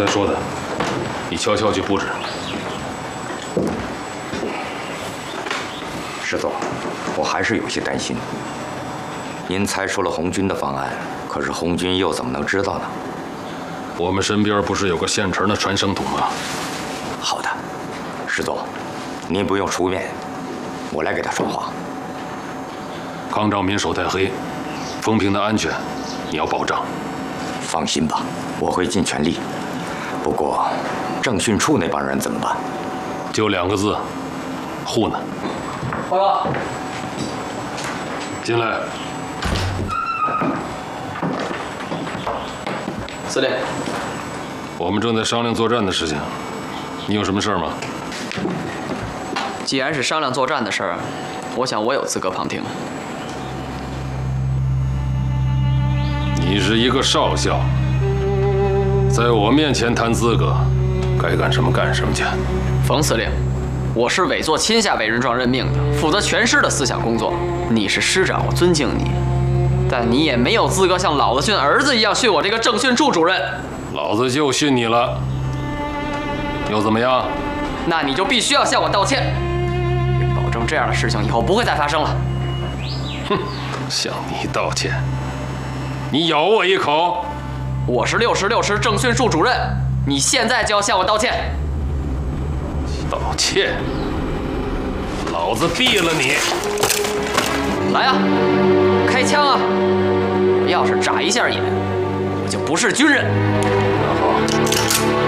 才说的，你悄悄去布置。 师座，我还是有些担心。您猜出了红军的方案，可是红军又怎么能知道呢？ 我们身边不是有个现成的传声筒吗？ 好的，师座，您不用出面，我来给他说话。 康兆民手太黑，风平的安全你要保障。 放心吧，我会尽全力。不过，政训处那帮人怎么办？ 就2个字，糊弄。 报告。 进来。 司令， 我们正在商量作战的事情，你有什么事儿吗？ 既然是商量作战的事儿，我想我有资格旁听。 你是一个少校，在我面前谈资格，该干什么干什么去。 冯司令，我是委座亲下委任状任命的，负责全师的思想工作。你是师长，我尊敬你，但你也没有资格像老子训儿子一样训我这个政训处主任。 老子就训你了，又怎么样？ 那你就必须要向我道歉，并保证这样的事情以后不会再发生了。 哼，向你道歉？你咬我一口！ 我是66师政训处主任，你现在就要向我道歉。 道歉？老子毙了你！ 来啊，开枪啊！要是眨一下眼，我就不是军人。